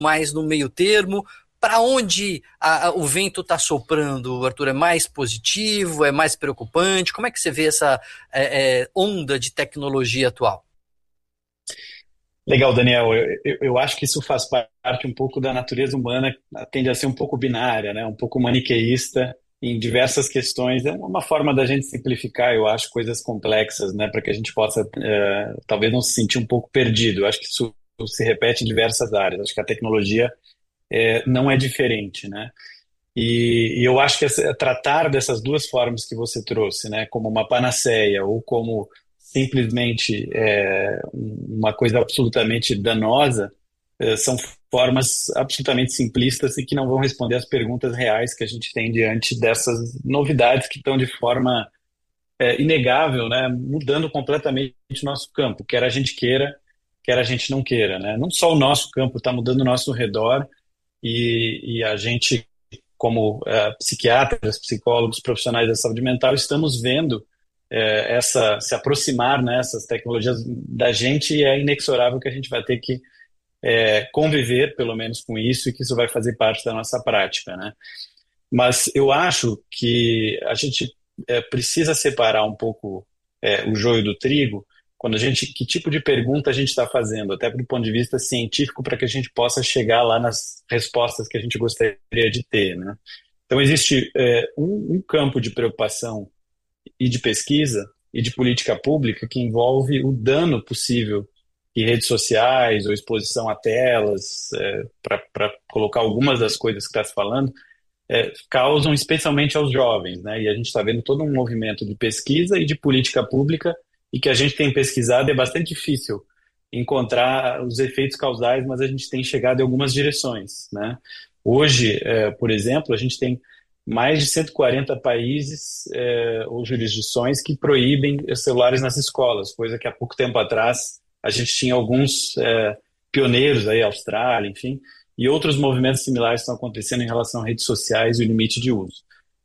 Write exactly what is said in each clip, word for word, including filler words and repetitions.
mais no meio termo? Para onde a, a, o vento está soprando, Arthur? É mais positivo? É mais preocupante? Como é que você vê essa é, é, onda de tecnologia atual? Legal, Daniel. Eu, eu, eu acho que isso faz parte um pouco da natureza humana, tende a ser um pouco binária, né? Um pouco maniqueísta em diversas questões. É uma forma da gente simplificar, eu acho, coisas complexas, né? Para que a gente possa, eh, talvez, não se sentir um pouco perdido. Eu acho que isso se repete em diversas áreas. Acho que a tecnologia eh, não é diferente, né? E, e eu acho que essa- tratar dessas duas formas que você trouxe, né, como uma panaceia ou como simplesmente é, um- uma coisa absolutamente danosa, é, são formas absolutamente simplistas e que não vão responder às perguntas reais que a gente tem diante dessas novidades que estão de forma é, inegável, né, mudando completamente o nosso campo, quer a gente queira, quer a gente não queira, né? Não só o nosso campo está mudando o nosso redor e, e a gente como eh, psiquiatras, psicólogos, profissionais da saúde mental, estamos vendo eh, essa se aproximar, né, essas tecnologias da gente e é inexorável que a gente vai ter que eh, conviver, pelo menos, com isso e que isso vai fazer parte da nossa prática, né? Mas eu acho que a gente eh, precisa separar um pouco eh, o joio do trigo quando a gente, que tipo de pergunta a gente está fazendo, até do ponto de vista científico, para que a gente possa chegar lá nas respostas que a gente gostaria de ter, né? Então, existe é, um, um campo de preocupação e de pesquisa e de política pública que envolve o dano possível que redes sociais ou exposição a telas, é, para colocar algumas das coisas que está se falando, é, causam especialmente aos jovens, né? E a gente está vendo todo um movimento de pesquisa e de política pública e que a gente tem pesquisado e é bastante difícil encontrar os efeitos causais, mas a gente tem chegado em algumas direções, né? Hoje, é, por exemplo, a gente tem mais de cento e quarenta países é, ou jurisdições que proíbem os celulares nas escolas, coisa que há pouco tempo atrás a gente tinha alguns é, pioneiros aí, Austrália, enfim, e outros movimentos similares estão acontecendo em relação a redes sociais e o limite de uso.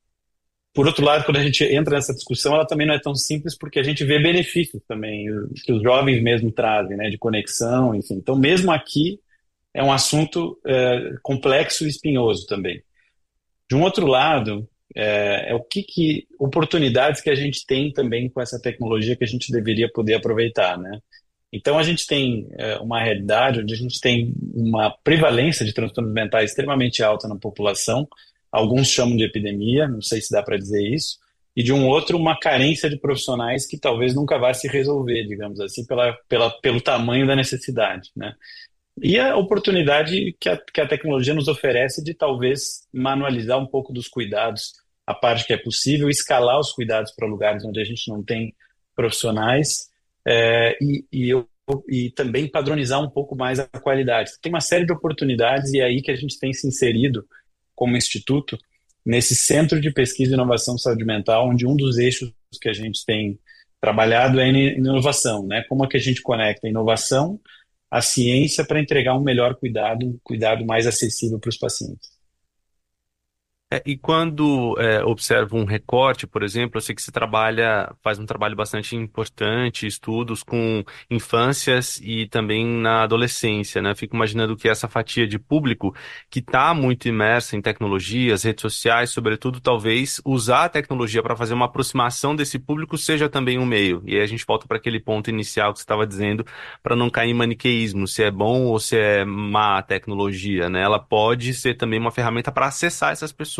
Por outro lado, quando a gente entra nessa discussão, ela também não é tão simples porque a gente vê benefícios também, que os jovens mesmo trazem, né, de conexão, enfim. Então, mesmo aqui, é um assunto é, complexo e espinhoso também. De um outro lado, é, é o que, que oportunidades que a gente tem também com essa tecnologia que a gente deveria poder aproveitar, né? Então, a gente tem é, uma realidade onde a gente tem uma prevalência de transtornos mentais extremamente alta na população, alguns chamam de epidemia, não sei se dá para dizer isso, e de um outro, uma carência de profissionais que talvez nunca vá se resolver, digamos assim, pela, pela, pelo tamanho da necessidade, né? E a oportunidade que a, que a tecnologia nos oferece de talvez manualizar um pouco dos cuidados, a parte que é possível, escalar os cuidados para lugares onde a gente não tem profissionais, é, e, e, eu, e também padronizar um pouco mais a qualidade. Tem uma série de oportunidades e é aí que a gente tem se inserido como instituto nesse centro de pesquisa e inovação em saúde mental, onde um dos eixos que a gente tem trabalhado é em inovação, né? Como é que a gente conecta a inovação à ciência para entregar um melhor cuidado, um cuidado mais acessível para os pacientes. É, e quando é, observo um recorte, por exemplo, eu sei que você trabalha, faz um trabalho bastante importante, estudos com infâncias e também na adolescência, né? Fico imaginando que essa fatia de público que está muito imersa em tecnologias, redes sociais, sobretudo, talvez usar a tecnologia para fazer uma aproximação desse público seja também um meio. E aí a gente volta para aquele ponto inicial que você estava dizendo, para não cair em maniqueísmo, se é bom ou se é má a tecnologia, né? Ela pode ser também uma ferramenta para acessar essas pessoas.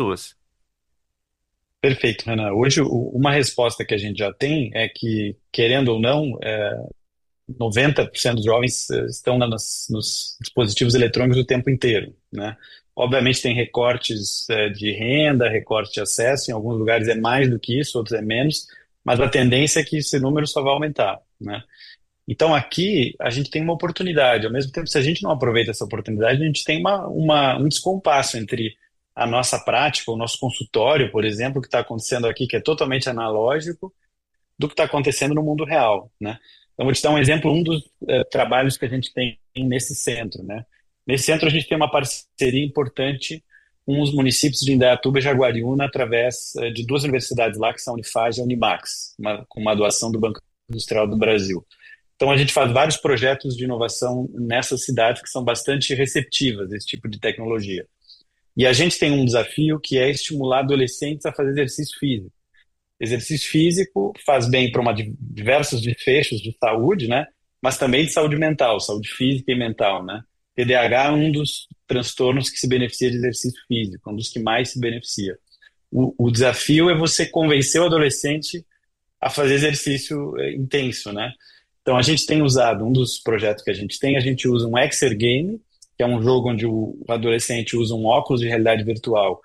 Perfeito, Renan. Hoje, o- uma resposta que a gente já tem é que, querendo ou não, é, noventa por cento dos jovens eh, estão na- nos, nos dispositivos eletrônicos o tempo inteiro, né? Obviamente tem recortes eh, de renda, recorte de acesso, em alguns lugares é mais do que isso, outros é menos, mas a tendência é que esse número só vai aumentar, né? Então aqui a gente tem uma oportunidade, ao mesmo tempo, se a gente não aproveita essa oportunidade, a gente tem uma, uma- um descompasso entre a nossa prática, o nosso consultório, por exemplo, que está acontecendo aqui, que é totalmente analógico, do que está acontecendo no mundo real, né? Então, vou te dar um exemplo, um dos eh, trabalhos que a gente tem nesse centro, né? Nesse centro a gente tem uma parceria importante com os municípios de Indaiatuba e Jaguariúna através eh, de duas universidades lá, que são a Unifaz e a Unimax, uma, com uma doação do Banco Industrial do Brasil. Então, a gente faz vários projetos de inovação nessas cidades que são bastante receptivas a esse tipo de tecnologia. E a gente tem um desafio que é estimular adolescentes a fazer exercício físico. Exercício físico faz bem para uma, diversos desfechos de saúde, né? Mas também de saúde mental, saúde física e mental, né? T D A H é um dos transtornos que se beneficia de exercício físico, um dos que mais se beneficia. O, o desafio é você convencer o adolescente a fazer exercício intenso, né? Então, a gente tem usado, um dos projetos que a gente tem, a gente usa um Exergame, que é um jogo onde o adolescente usa um óculos de realidade virtual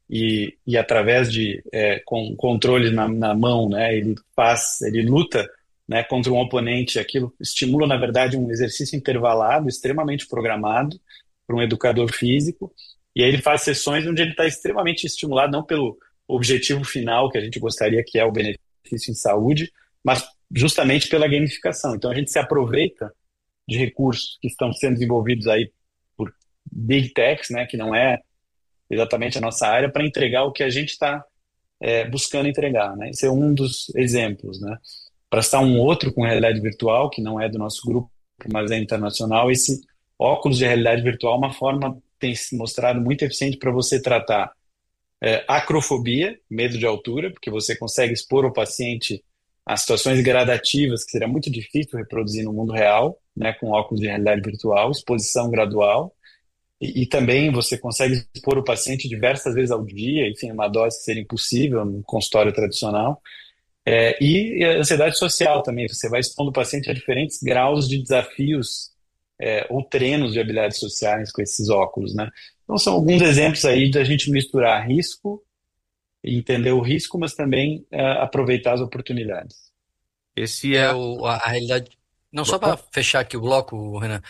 e, e através de é, com controle na, na mão, né, ele faz, ele luta, né, contra um oponente. Aquilo estimula, na verdade, um exercício intervalado, extremamente programado por um educador físico, e aí ele faz sessões onde ele está extremamente estimulado, não pelo objetivo final que a gente gostaria, que é o benefício em saúde, mas justamente pela gamificação. Então, a gente se aproveita de recursos que estão sendo desenvolvidos aí por Big Techs, né, que não é exatamente a nossa área, para entregar o que a gente está é, buscando entregar, né? Esse é um dos exemplos, né? Para citar um outro com realidade virtual, que não é do nosso grupo, mas é internacional, esse óculos de realidade virtual é uma forma que tem se mostrado muito eficiente para você tratar é, acrofobia, medo de altura, porque você consegue expor o paciente a situações gradativas que seria muito difícil reproduzir no mundo real, né, com óculos de realidade virtual, exposição gradual, e, e também você consegue expor o paciente diversas vezes ao dia, enfim, uma dose que seria impossível no consultório tradicional, é, e a ansiedade social também, você vai expondo o paciente a diferentes graus de desafios é, ou treinos de habilidades sociais com esses óculos, né? Então são alguns exemplos aí da gente misturar risco, entender o risco, mas também uh, aproveitar as oportunidades. Esse é, é o, a, a realidade. Não, só para fechar aqui o bloco, Renan,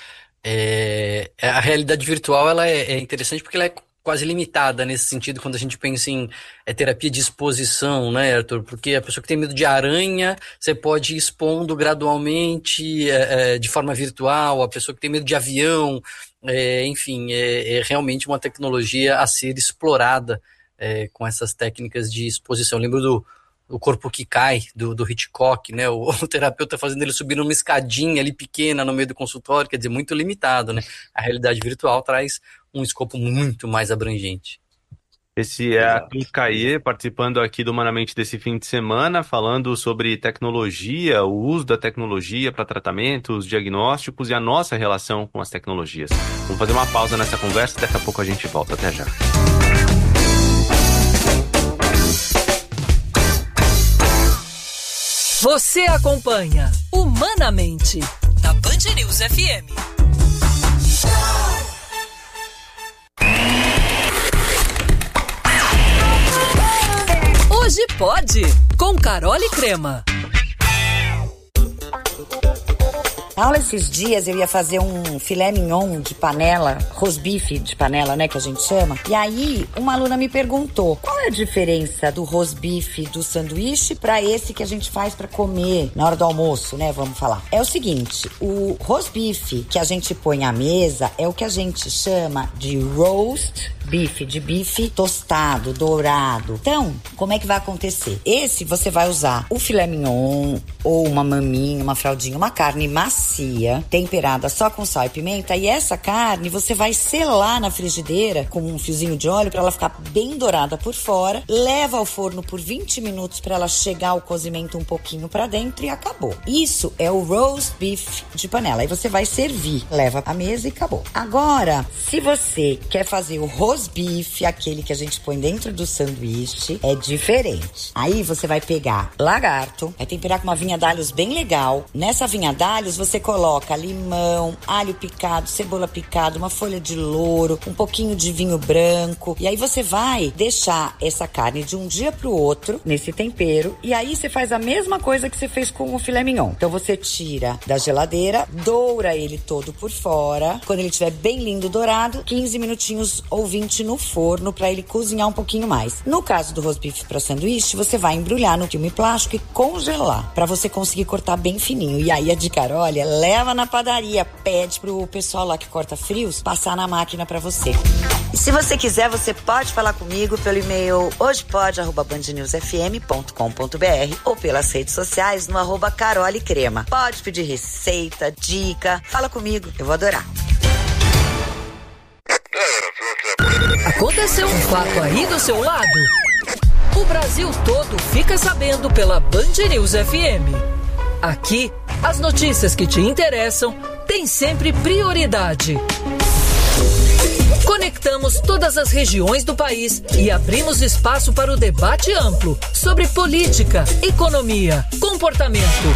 é, a realidade virtual ela é, é interessante porque ela é quase limitada nesse sentido quando a gente pensa em é, terapia de exposição, né, Arthur? Porque a pessoa que tem medo de aranha, você pode ir expondo gradualmente é, é, de forma virtual, a pessoa que tem medo de avião, é, enfim, é, é realmente uma tecnologia a ser explorada É, com essas técnicas de exposição. Eu lembro do O Corpo que Cai, do, do Hitchcock, né? O, o terapeuta fazendo ele subir numa escadinha ali pequena no meio do consultório, quer dizer, muito limitado, né? A realidade virtual traz um escopo muito mais abrangente. Esse é Arthur Caillé, participando aqui do Humanamente desse fim de semana, falando sobre tecnologia, o uso da tecnologia para tratamentos, diagnósticos e a nossa relação com as tecnologias. Vamos fazer uma pausa nessa conversa e daqui a pouco a gente volta. Até já. Você acompanha Humanamente na Band News F M. Hoje pode, com Carole Crema. Na aula esses dias eu ia fazer um filé mignon de panela, rosbife de panela, né, que a gente chama. E aí uma aluna me perguntou, qual é a diferença do rosbife do sanduíche para esse que a gente faz para comer na hora do almoço, né, vamos falar. É o seguinte, o rosbife que a gente põe à mesa é o que a gente chama de roast beef, de bife tostado, dourado. Então, como é que vai acontecer? Esse você vai usar o filé mignon ou uma maminha, uma fraldinha, uma carne macia, temperada só com sal e pimenta, e essa carne você vai selar na frigideira com um fiozinho de óleo para ela ficar bem dourada por fora, leva ao forno por vinte minutos para ela chegar ao cozimento um pouquinho para dentro e acabou. Isso é o roast beef de panela. Aí você vai servir, leva à mesa e acabou. Agora, se você quer fazer o roast beef, aquele que a gente põe dentro do sanduíche, é diferente. Aí você vai pegar lagarto, vai temperar com uma vinha d'alhos bem legal. Nessa vinha d'alhos você coloca limão, alho picado, cebola picada, uma folha de louro, um pouquinho de vinho branco. E aí você vai deixar essa carne de um dia pro outro nesse tempero. E aí você faz a mesma coisa que você fez com o filé mignon. Então você tira da geladeira, doura ele todo por fora. Quando ele estiver bem lindo dourado, quinze minutinhos ou vinte no forno para ele cozinhar um pouquinho mais. No caso do rosbife para sanduíche, você vai embrulhar no filme plástico e congelar para você conseguir cortar bem fininho. E aí a de Carole Olha, leva na padaria, pede pro pessoal lá que corta frios passar na máquina pra você. E se você quiser, você pode falar comigo pelo e-mail hojepod arroba band news f m ponto com ponto b r ou pelas redes sociais no arroba Carole Crema. Pode pedir receita, dica, fala comigo, eu vou adorar. Aconteceu um fato aí do seu lado? O Brasil todo fica sabendo pela Band News F M. Aqui, as notícias que te interessam têm sempre prioridade. Conectamos todas as regiões do país e abrimos espaço para o debate amplo sobre política, economia, comportamento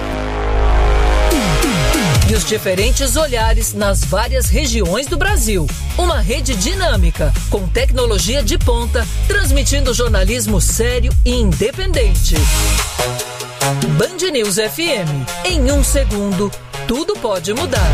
e os diferentes olhares nas várias regiões do Brasil. Uma rede dinâmica, com tecnologia de ponta, transmitindo jornalismo sério e independente. Band News F M. Em um segundo, tudo pode mudar.